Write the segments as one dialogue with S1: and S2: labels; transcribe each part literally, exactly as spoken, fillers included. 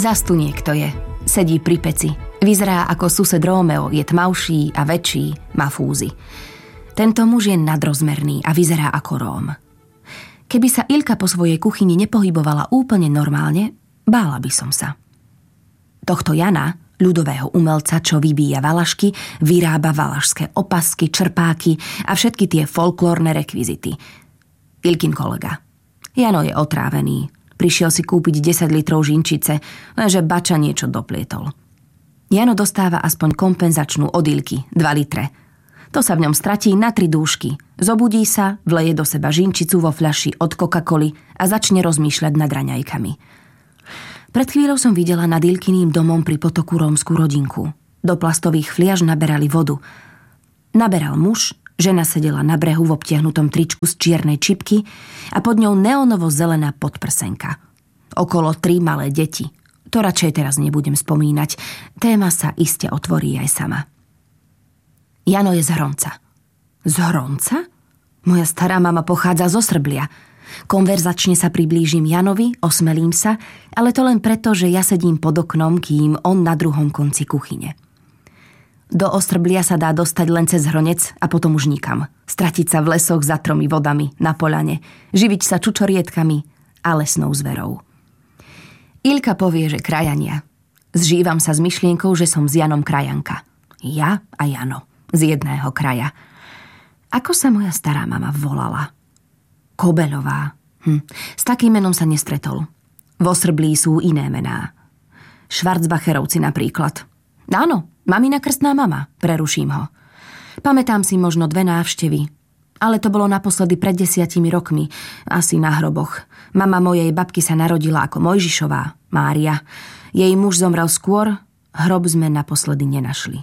S1: Zas tu niekto je. Sedí pri peci. Vyzerá ako sused Rómeo, je tmavší a väčší, má fúzy. Tento muž je nadrozmerný a vyzerá ako Róm. Keby sa Ilka po svojej kuchyni nepohybovala úplne normálne, bála by som sa. Tohto Jana, ľudového umelca, čo vybíja valašky, vyrába valašské opasky, črpáky a všetky tie folklórne rekvizity. Ilkin kolega. Jano je otrávený. Prišiel si kúpiť desať litrov žinčice, lenže bača niečo doplietol. Jano dostáva aspoň kompenzačnú od Ilky, dva litre. To sa v ňom stratí na tri dúšky. Zobudí sa, vleje do seba žinčicu vo fľaši od Coca-Coly a začne rozmýšľať nad raňajkami. Pred chvíľou som videla nad Ilkyným domom pri potoku rómsku rodinku. Do plastových fliaž naberali vodu. Naberal muž, žena sedela na brehu v obtiahnutom tričku z čiernej čipky a pod ňou neonovo-zelená podprsenka. Okolo tri malé deti. To radšej teraz nebudem spomínať. Téma sa iste otvorí aj sama. Jano je z Hronca. Z Hronca? Moja stará mama pochádza zo Srblia. Konverzačne sa priblížim Janovi, osmelím sa, ale to len preto, že ja sedím pod oknom, kým on na druhom konci kuchyne. Do Ostrblia sa dá dostať len cez Hronec a potom už nikam. Stratiť sa v lesoch za tromi vodami, na poľane, živiť sa čučorietkami a lesnou zverou. Ilka povie, že krajania. Zžívam sa s myšlienkou, že som s Janom krajanka. Ja a Jano. Z jedného kraja. Ako sa moja stará mama volala? Kobeľová. Hm. S takým menom sa nestretol. V Ostrblí sú iné mená. Švarcbacherovci napríklad. Áno, mamina krstná mama, preruším ho. Pamätám si možno dve návštevy, ale to bolo naposledy pred desiatimi rokmi, asi na hroboch. Mama mojej babky sa narodila ako Mojžišová, Mária. Jej muž zomrel skôr, hrob sme naposledy nenašli.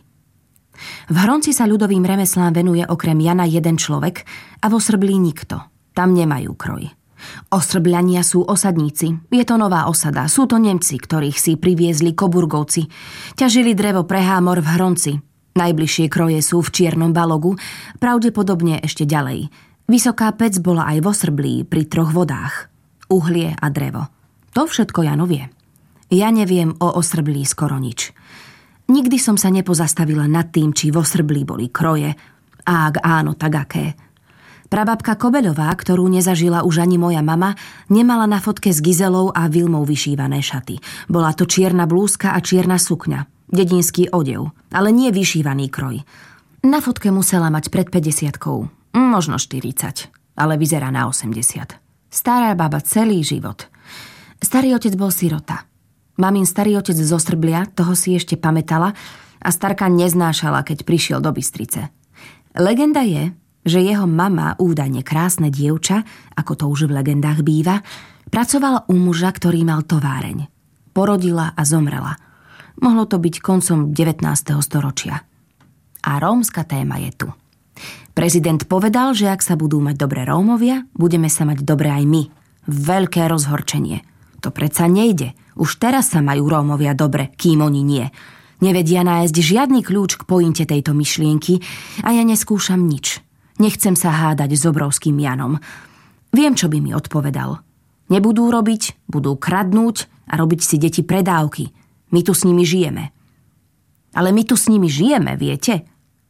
S1: V Hronci sa ľudovým remeslám venuje okrem Jana jeden človek a vo Srblí nikto. Tam nemajú kroj. Ostrbľania sú osadníci. Je to nová osada. Sú to Nemci, ktorých si priviezli Koburgovci. Ťažili drevo pre Hámor v Hronci. Najbližšie kroje sú v Čiernom Balogu, pravdepodobne ešte ďalej. Vysoká pec bola aj vo Srblí pri troch vodách. Uhlie a drevo. To všetko Jano vie. Ja neviem o Ostrblí skoro nič. Nikdy som sa nepozastavila nad tým, či vo Srblí boli kroje. A ak áno, tak aké. Prababka Kobeľová, ktorú nezažila už ani moja mama, nemala na fotke s Gizelou a Vilmou vyšívané šaty. Bola to čierna blúzka a čierna sukňa. Dedinský odev, ale nie vyšívaný kroj. Na fotke musela mať pred päťdesiatkou, možno štyridsať, ale vyzerá na osemdesiat. Stará baba celý život. Starý otec bol sirota. Mamin starý otec zo Ostrblia, toho si ešte pamätala a starka neznášala, keď prišiel do Bystrice. Legenda je, že jeho mama, údajne krásne dievča, ako to už v legendách býva, pracovala u muža, ktorý mal továreň. Porodila a zomrela. Mohlo to byť koncom devätnásteho storočia. A rómska téma je tu. Prezident povedal, že ak sa budú mať dobre Rómovia, budeme sa mať dobre aj my. Veľké rozhorčenie. To predsa nejde. Už teraz sa majú Rómovia dobre, kým oni nie. Nevedia nájsť žiadny kľúč k pointe tejto myšlienky a ja neskúšam nič. Nechcem sa hádať s obrovským Janom. Viem, čo by mi odpovedal. Nebudú robiť, budú kradnúť a robiť si deti predávky. My tu s nimi žijeme. Ale my tu s nimi žijeme, viete?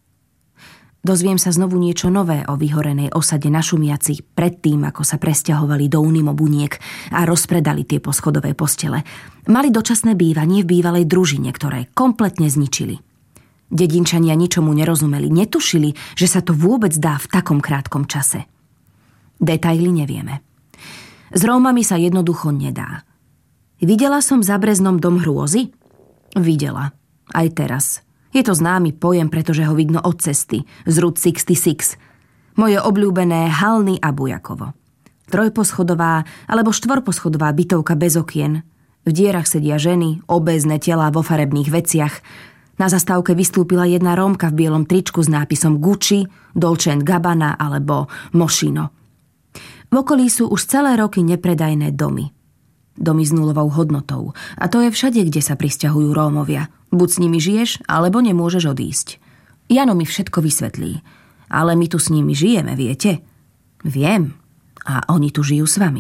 S1: Dozviem sa znovu niečo nové o vyhorenej osade na Šumiaci predtým, ako sa presťahovali do Unimo Buniek a rozpredali tie poschodové postele. Mali dočasné bývanie v bývalej družine, ktoré kompletne zničili. Dedinčania ničomu nerozumeli, netušili, že sa to vôbec dá v takom krátkom čase. Detaily nevieme. S Rómami sa jednoducho nedá. Videla som za Breznom dom hrôzy? Videla. Aj teraz. Je to známy pojem, pretože ho vidno od cesty, z Route šesťdesiatšesť. Moje obľúbené Halny a Bujakovo. Trojposchodová alebo štvorposchodová bytovka bez okien. V dierach sedia ženy, obézne telá vo farebných veciach. Na zastávke vystúpila jedna Rómka v bielom tričku s nápisom Gucci, Dolce and Gabbana alebo Moschino. V okolí sú už celé roky nepredajné domy. Domy s nulovou hodnotou. A to je všade, kde sa prisťahujú Rómovia. Buď s nimi žiješ, alebo nemôžeš odísť. Jano mi všetko vysvetlí. Ale my tu s nimi žijeme, viete? Viem. A oni tu žijú s vami.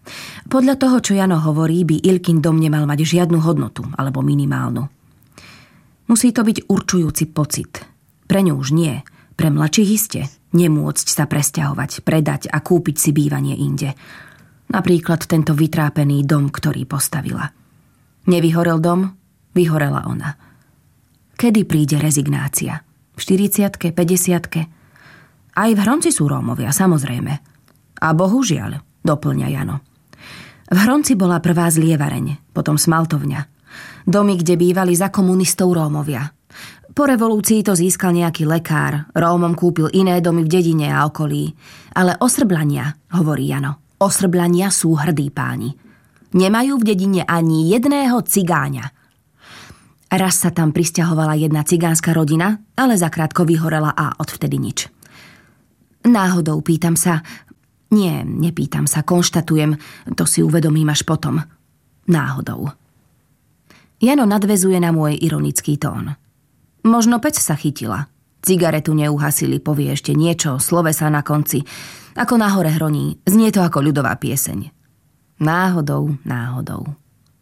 S1: Podľa toho, čo Jano hovorí, by Ilkin dom nemal mať žiadnu hodnotu, alebo minimálnu. Musí to byť určujúci pocit. Pre ňu už nie, pre mladších iste. Nemôcť sa presťahovať, predať a kúpiť si bývanie inde. Napríklad tento vytrápený dom, ktorý postavila. Nevyhorel dom, vyhorela ona. Kedy príde rezignácia? V štyridsiatke, päťdesiatke? Aj v Hronci sú Rómovia, samozrejme. A bohužiaľ, doplňa Jano. V Hronci bola prvá zlievareň, potom smaltovňa. Domy, kde bývali za komunistov Rómovia. Po revolúcii to získal nejaký lekár, Rómom kúpil iné domy v dedine a okolí. Ale osrblania, hovorí Jano, osrblania sú hrdí páni. Nemajú v dedine ani jedného cigáňa. Raz sa tam prisťahovala jedna cigánska rodina, ale zakrátko vyhorela a odvtedy nič. Náhodou pýtam sa... Nie, nepýtam sa, konštatujem, to si uvedomím až potom. Náhodou. Jano nadväzuje na môj ironický tón. Možno pec sa chytila. Cigaretu neuhasili, povie ešte niečo, slovesa na konci. Ako nahore hroní, znie to ako ľudová pieseň. Náhodou, náhodou.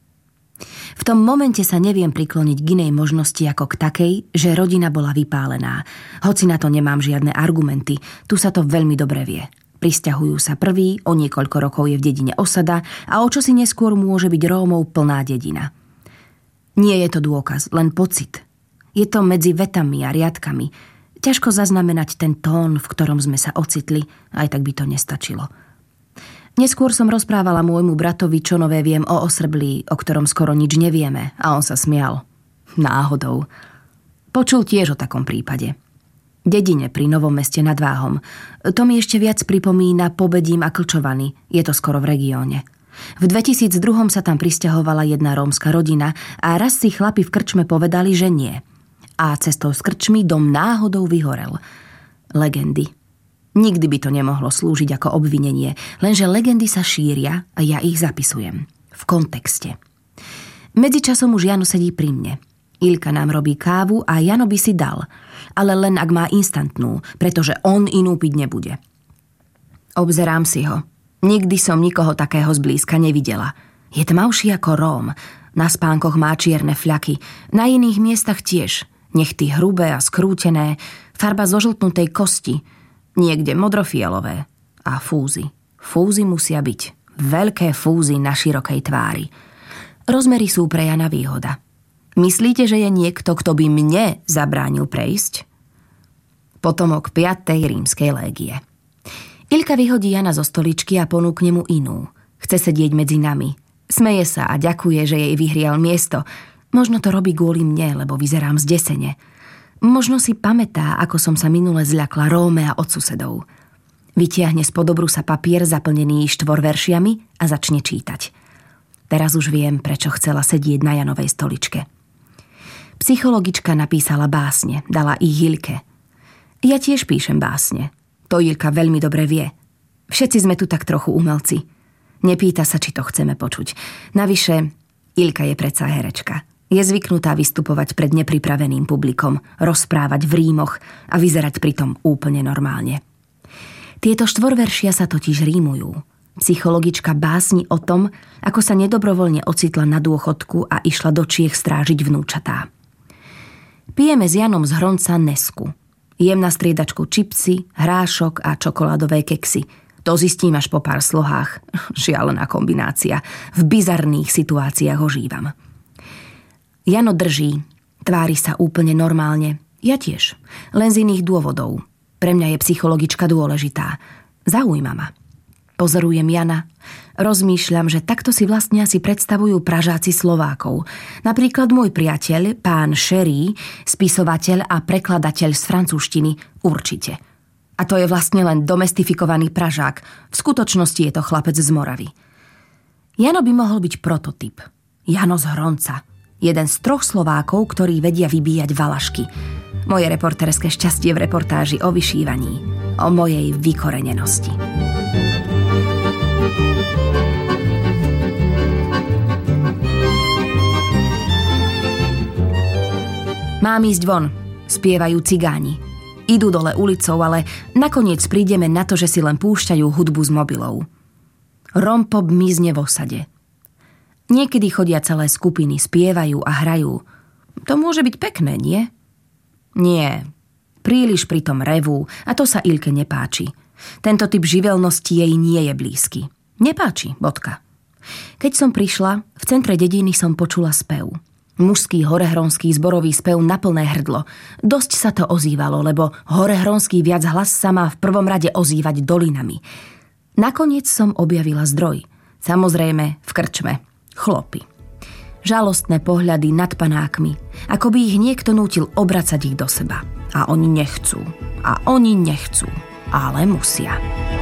S1: V tom momente sa neviem prikloniť k inej možnosti ako k takej, že rodina bola vypálená. Hoci na to nemám žiadne argumenty, tu sa to veľmi dobre vie. Prisťahujú sa prví, o niekoľko rokov je v dedine osada a o čosi neskôr môže byť Rómov plná dedina. Nie je to dôkaz, len pocit. Je to medzi vetami a riadkami. Ťažko zaznamenať ten tón, v ktorom sme sa ocitli, aj tak by to nestačilo. Neskôr som rozprávala môjmu bratovi, čo nové viem o Osrblí, o ktorom skoro nič nevieme, a on sa smial. Náhodou. Počul tiež o takom prípade. Dedine pri Novom Meste nad Váhom. To mi ešte viac pripomína Pobedím a Klčovany. Je to skoro v regióne. V dvetisícdva sa tam prisťahovala jedna rómska rodina a raz si chlapi v krčme povedali, že nie. A cestou z krčmy dom náhodou vyhorel. Legendy. Nikdy by to nemohlo slúžiť ako obvinenie, lenže legendy sa šíria a ja ich zapisujem. V kontexte. Medzičasom už Jano sedí pri mne. Ilka nám robí kávu a Jano by si dal, ale len ak má instantnú, pretože on inú piť nebude. Obzerám si ho. Nikdy som nikoho takého zblízka nevidela. Je tmavší ako Róm. Na spánkoch má čierne fľaky. Na iných miestach tiež. Nechty hrubé a skrútené. Farba zožltnutej kosti. Niekde modrofialové. A fúzy. Fúzy musia byť. Veľké fúzy na širokej tvári. Rozmery sú pre Jana výhoda. Myslíte, že je niekto, kto by mne zabránil prejsť? Potomok piatej rímskej légie. Ilka vyhodí Jana zo stoličky a ponúkne mu inú. Chce sedieť medzi nami. Smeje sa a ďakuje, že jej vyhrial miesto. Možno to robí kvôli mne, lebo vyzerám zdesene. Možno si pamätá, ako som sa minule zľakla Rómea od susedov. Vytiahne spod obrusa papier zaplnený štvorveršiami a začne čítať. Teraz už viem, prečo chcela sedieť na Janovej stoličke. Psychologička napísala básne, dala ich Ilke. Ja tiež píšem básne. To Ilka veľmi dobre vie. Všetci sme tu tak trochu umelci. Nepýta sa, či to chceme počuť. Navyše, Ilka je predsa herečka. Je zvyknutá vystupovať pred nepripraveným publikom, rozprávať v rímoch a vyzerať pritom úplne normálne. Tieto štvorveršia sa totiž rímujú. Psychologička básni o tom, ako sa nedobrovoľne ocitla na dôchodku a išla do Čiech strážiť vnúčatá. Pijeme s Janom z Hronca Nesku. Jem na striedačku čipsy, hrášok a čokoládové keksy. To zistím až po pár slohách. Šialená kombinácia. V bizarných situáciách ožívam. Jano drží. Tvári sa úplne normálne. Ja tiež. Len z iných dôvodov. Pre mňa je psychologička dôležitá. Zaujíma ma. Pozorujem Jana. Rozmýšľam, že takto si vlastne asi predstavujú Pražáci Slovákov. Napríklad môj priateľ, pán Sherry, spisovateľ a prekladateľ z francúzštiny, určite. A to je vlastne len domestifikovaný Pražák. V skutočnosti je to chlapec z Moravy. Jano by mohol byť prototyp. Jano z Hronca. Jeden z troch Slovákov, ktorí vedia vybíjať valašky. Moje reportérske šťastie v reportáži o vyšívaní. O mojej vykorenenosti. Mám ísť von, spievajú cigáni. Idú dole ulicou, ale nakoniec prídeme na to, že si len púšťajú hudbu z mobilov. Rompop mizne v osade. Niekedy chodia celé skupiny, spievajú a hrajú. To môže byť pekné, nie? Nie. Príliš pritom revú a to sa Ilke nepáči. Tento typ živelnosti jej nie je blízky. Nepáči, bodka. Keď som prišla, v centre dediny som počula spev. Mužský horehronský zborový spev na plné hrdlo. Dosť sa to ozývalo, lebo horehronský viac hlas sa má v prvom rade ozývať dolinami. Nakoniec som objavila zdroj. Samozrejme v krčme. Chlopy. Žalostné pohľady nad panákmi, ako by ich niekto nútil obracať ich do seba. A oni nechcú. A oni nechcú. Ale musia.